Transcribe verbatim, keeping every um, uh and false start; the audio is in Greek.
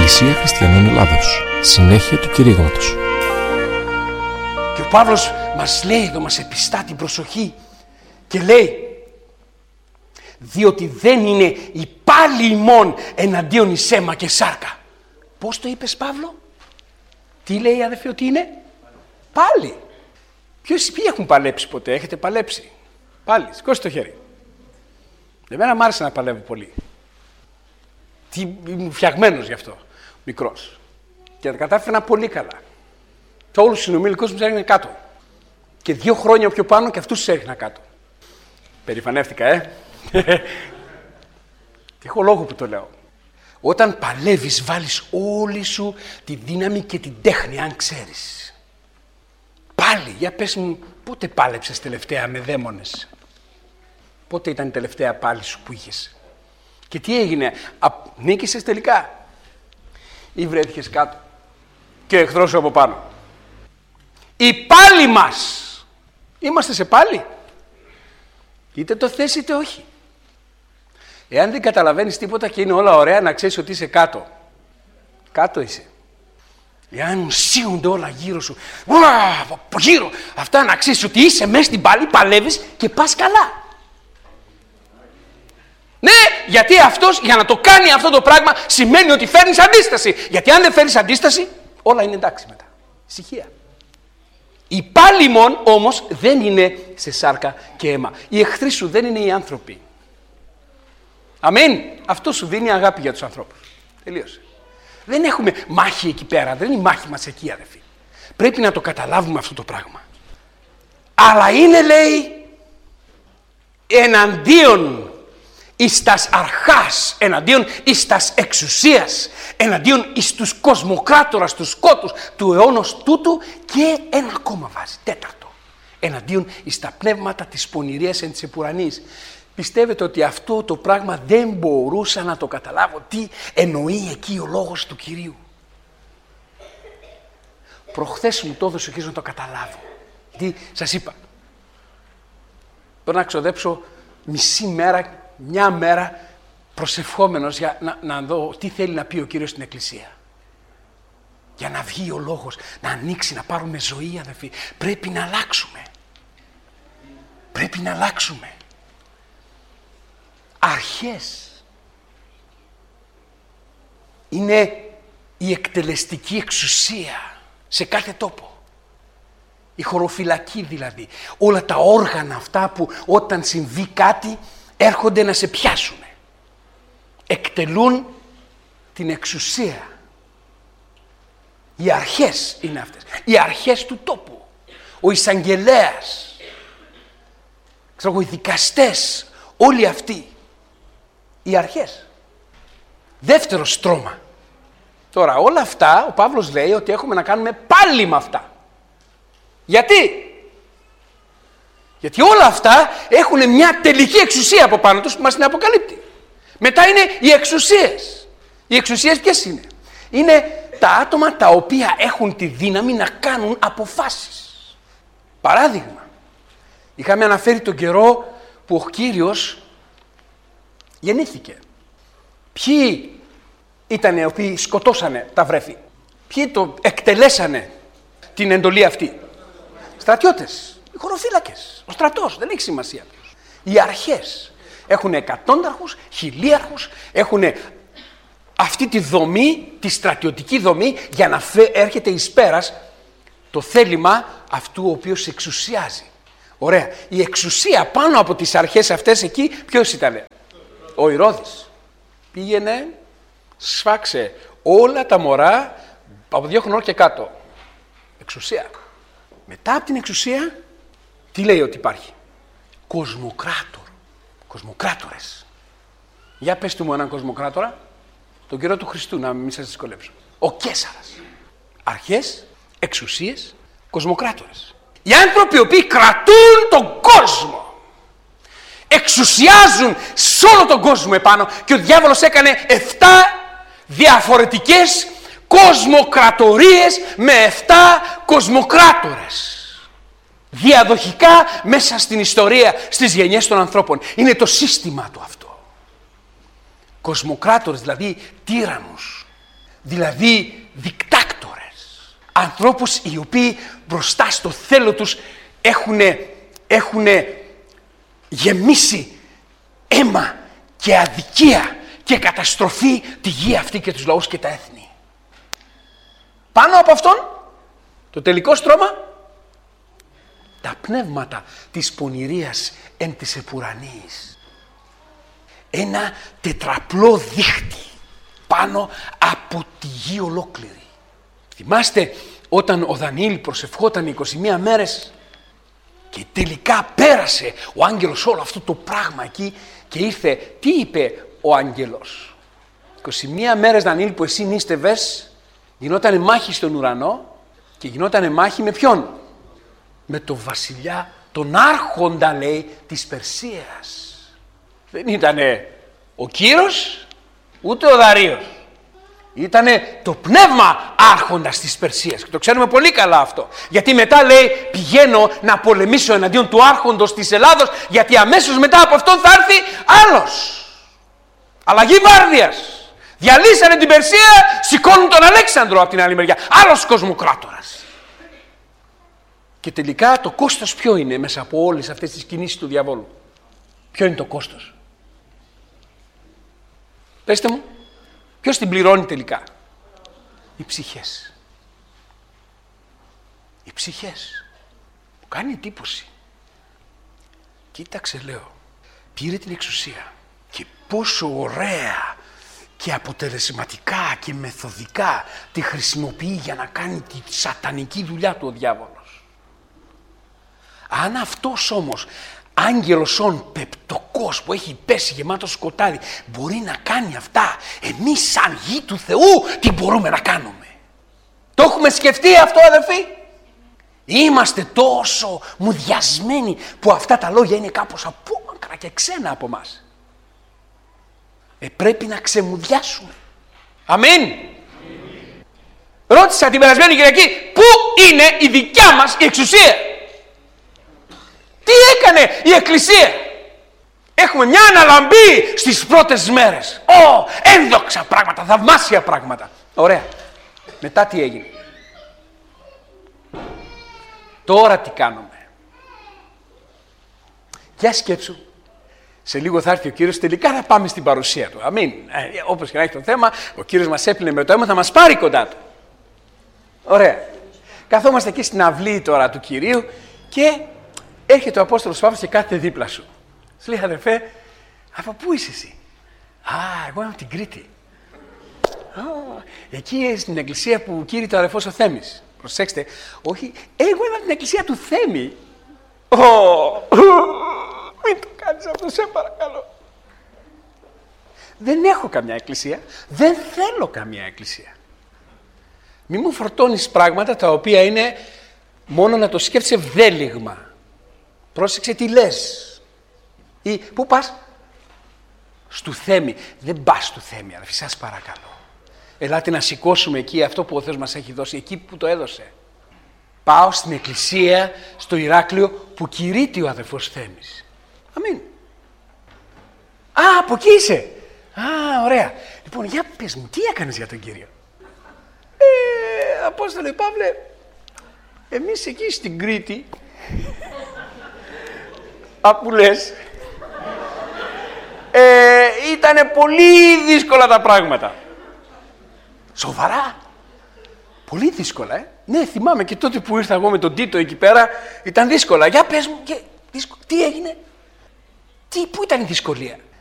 Εκκλησία Χριστιανών Ελλάδος. Συνέχεια του κηρύγματος. Και ο Παύλος μας λέει εδώ, μας επιστά την προσοχή και λέει, διότι δεν είναι η πάλι ημών εναντίον εις αίμα και σάρκα. Πώς το είπες, Παύλο? Τι λέει, αδερφοί, ότι είναι? Πάλι. Ποιος, ποιοι έχουν παλέψει ποτέ? Έχετε παλέψει? Πάλι, σηκώστε το χέρι. Εμένα μ' άρεσε να παλεύω πολύ. Τι, ήμουν φτιαγμένος γι' αυτό, μικρός. Και τα κατάφερα πολύ καλά. Και όλους τους συνομιλικούς μου έριχναν κάτω. Και δύο χρόνια πιο πάνω και αυτούς τους έριχνα κάτω. Περηφανεύτηκα, ε. Και έχω λόγο που το λέω. Όταν παλεύεις, βάλεις όλη σου τη δύναμη και την τέχνη, αν ξέρεις. Πάλι, για πες μου, πότε πάλεψες τελευταία με δαίμονες? Πότε ήταν η τελευταία πάλι σου που είχες? Και τι έγινε? Α, νίκησες τελικά? Ή βρέθηκες κάτω και ο εχθρός σου από πάνω? Η πάλι μας. Είμαστε σε πάλι. Είτε το θες είτε όχι. Εάν δεν καταλαβαίνεις τίποτα και είναι όλα ωραία, να ξέρεις ότι είσαι κάτω. Κάτω είσαι. Εάν σύγονται όλα γύρω σου, ουα, από γύρω, αυτά να ξέρεις ότι είσαι μέσα στην πάλι, παλεύεις και πας καλά. Ναι, γιατί αυτός για να το κάνει αυτό το πράγμα σημαίνει ότι φέρνεις αντίσταση. Γιατί αν δεν φέρνεις αντίσταση, όλα είναι εντάξει μετά. Ησυχία. Η πάλι μόν όμως δεν είναι σε σάρκα και αίμα. Οι εχθροί σου δεν είναι οι άνθρωποι. Αμήν. Αυτό σου δίνει αγάπη για τους ανθρώπους. Τελείωσε. Δεν έχουμε μάχη εκεί πέρα. Δεν είναι η μάχη μας εκεί, αδερφοί. Πρέπει να το καταλάβουμε αυτό το πράγμα. Αλλά είναι, λέει, εναντίον εις τας αρχάς, εναντίον εις τας εξουσίας, εναντίον εις τους κοσμοκράτορας, τους σκότους του αιώνος τούτου, και ένα ακόμα βάζει, τέταρτο, εναντίον εις τα πνεύματα της πονηρίας εν της επουρανής. Πιστεύετε ότι αυτό το πράγμα δεν μπορούσα να το καταλάβω? Τι εννοεί εκεί ο λόγος του Κυρίου? Προχθές μου το έδωσε ο Κύριος να το καταλάβω. Γιατί σας είπα, πρέπει να ξοδέψω μισή μέρα, μια μέρα προσευχόμενος για να, να δω τι θέλει να πει ο Κύριος στην Εκκλησία. Για να βγει ο λόγος, να ανοίξει, να πάρουμε ζωή, αδερφοί. Πρέπει να αλλάξουμε. Πρέπει να αλλάξουμε. Αρχές είναι η εκτελεστική εξουσία σε κάθε τόπο. Η χωροφυλακή δηλαδή. Όλα τα όργανα αυτά που όταν συμβεί κάτι έρχονται να σε πιάσουν. Εκτελούν την εξουσία. Οι αρχές είναι αυτές. Οι αρχές του τόπου. Ο εισαγγελέας. Ξέρω εγώ, οι δικαστές. Όλοι αυτοί. Οι αρχές. Δεύτερο στρώμα. Τώρα όλα αυτά ο Παύλος λέει ότι έχουμε να κάνουμε πάλι με αυτά. Γιατί? Γιατί όλα αυτά έχουν μια τελική εξουσία από πάνω τους που μας την αποκαλύπτει. Μετά είναι οι εξουσίες. Οι εξουσίες ποιες είναι? Είναι τα άτομα τα οποία έχουν τη δύναμη να κάνουν αποφάσεις. Παράδειγμα, είχαμε αναφέρει τον καιρό που ο Κύριος γεννήθηκε. Ποιοι ήταν οι οποίοι σκοτώσανε τα βρέφη? Ποιοι το εκτελέσανε την εντολή αυτή? Στρατιώτες, οι χωροφύλακες, ο στρατός, δεν έχει σημασία. Οι αρχές έχουν εκατόνταρχους, χιλίαρχους, έχουν αυτή τη δομή, τη στρατιωτική δομή, για να φε, έρχεται εις πέρας το θέλημα αυτού ο οποίος εξουσιάζει. Ωραία. Η εξουσία πάνω από τις αρχές αυτές εκεί ποιος ήτανε? Ο Ηρώδης. Πήγαινε, σφάξε όλα τα μωρά από δύο χρονών και κάτω. Εξουσία. Μετά από την εξουσία, τι λέει ότι υπάρχει? Κοσμοκράτορ. Κοσμοκράτορες. Για πες του μου έναν κοσμοκράτορα. Τον καιρό του Χριστού, να μην σας δυσκολέψω. Ο Καίσαρας. Αρχές, εξουσίες, κοσμοκράτορες. Οι άνθρωποι οι οποίοι κρατούν τον κόσμο. Εξουσιάζουν σε όλο τον κόσμο επάνω. Και ο διάβολος έκανε εφτά διαφορετικές κοσμοκρατορίες με εφτά κοσμοκράτορες. Διαδοχικά μέσα στην ιστορία, στις γενιές των ανθρώπων. Είναι το σύστημα του αυτό. Κοσμοκράτορες, δηλαδή τύραννους. Δηλαδή δικτάκτορες. Ανθρώπους οι οποίοι μπροστά στο θέλω τους έχουν, έχουν γεμίσει αίμα και αδικία και καταστροφή τη γη αυτή και τους λαούς και τα έθνη. Πάνω από αυτόν, το τελικό στρώμα, τα πνεύματα της πονηρίας εν της επουρανής. Ένα τετραπλό δίχτυ πάνω από τη γη ολόκληρη. Θυμάστε όταν ο Δανιήλ προσευχόταν είκοσι μία μέρες και τελικά πέρασε ο άγγελος όλο αυτό το πράγμα εκεί και ήρθε, τι είπε ο άγγελος? είκοσι μία μέρες Δανιήλ που εσύ νίστευες, γινότανε μάχη στον ουρανό και γινότανε μάχη με ποιον? Με τον βασιλιά, τον άρχοντα λέει της Περσίας. Δεν ήτανε ο Κύρος ούτε ο Δαρείος. Ήτανε το πνεύμα άρχοντας της Περσίας και το ξέρουμε πολύ καλά αυτό. Γιατί μετά λέει πηγαίνω να πολεμήσω εναντίον του άρχοντος της Ελλάδος, γιατί αμέσως μετά από αυτόν θα έρθει άλλος. Αλλαγή βάρδιας. Διαλύσανε την Περσία, σηκώνουν τον Αλέξανδρο από την άλλη μεριά. Άλλος κοσμοκράτορας. Και τελικά το κόστος ποιο είναι μέσα από όλες αυτές τις κινήσεις του διαβόλου? Ποιο είναι το κόστος? Πέστε μου, ποιος την πληρώνει τελικά? Οι ψυχές. Οι ψυχές. Μου κάνει εντύπωση. Κοίταξε λέω, πήρε την εξουσία και πόσο ωραία και αποτελεσματικά και μεθοδικά τη χρησιμοποιεί για να κάνει τη σατανική δουλειά του ο διάβολος. Αν αυτός όμως άγγελος όν πεπτοκός που έχει πέσει γεμάτο σκοτάδι μπορεί να κάνει αυτά, εμείς σαν γη του Θεού τι μπορούμε να κάνουμε? Το έχουμε σκεφτεί αυτό αδερφοί? Είμαστε τόσο μουδιασμένοι που αυτά τα λόγια είναι κάπως απόμακρα και ξένα από μας. Ε, πρέπει να ξεμουδιάσουμε. Αμήν. Ρώτησα την περασμένη Κυριακή, πού είναι η δικιά μας η εξουσία? Τι έκανε η Εκκλησία? Έχουμε μια αναλαμπή στις πρώτες μέρες. Ω, ένδοξα πράγματα, θαυμάσια πράγματα. Ωραία. Μετά τι έγινε? Τώρα τι κάνουμε? Για σκέψου. Σε λίγο θα έρθει ο Κύριος, τελικά θα πάμε στην παρουσία Του. Αμήν. Ε, όπως και να έχει το θέμα, ο Κύριος μας έπλυνε με το αίμα, θα μας πάρει κοντά Του. Ωραία. Καθόμαστε εκεί στην αυλή τώρα του Κυρίου και έρχεται ο Απόστολος Παύλος και κάθεται δίπλα σου. Σου λέει, αδερφέ, από πού είσαι εσύ? Α, εγώ είμαι από την Κρήτη. Α, εκεί στην εκκλησία που κήρυτε ο αδερφός ο Θέμης. Προσέξτε, όχι, εγώ είμαι από την εκκλησία του Θέμη. Ω, μην το κάνεις αυτό, σε παρακαλώ. Δεν έχω καμιά εκκλησία, δεν θέλω καμιά εκκλησία. Μη μου φορτώνεις πράγματα τα οποία είναι μόνο να το σκέφτεσαι βδέλιγμα. Πρόσεξε τι λες. Ή πού πας? Στου Θέμη. Δεν πας στου Θέμη, αδερφοί, σας παρακαλώ. Ελάτε να σηκώσουμε εκεί αυτό που ο Θεός μας έχει δώσει, εκεί που το έδωσε. Πάω στην εκκλησία, στο Ηράκλειο, που κηρύττει ο αδερφός Θέμης. Αμήν. Α, από εκεί είσαι. Α, ωραία. Λοιπόν, για πες μου, τι έκανες για τον Κύριο? Ε, Απόστολε Παύλε, εμείς εκεί στην Κρήτη, απ' λες, ε, ήτανε πολύ δύσκολα τα πράγματα. Σοβαρά. Πολύ δύσκολα, ε. Ναι, θυμάμαι και τότε που ήρθα εγώ με τον Τίτο εκεί πέρα, ήταν δύσκολα. Για πες μου, και, δύσκολα. Τι έγινε? Τι, πού ήταν η δυσκολία?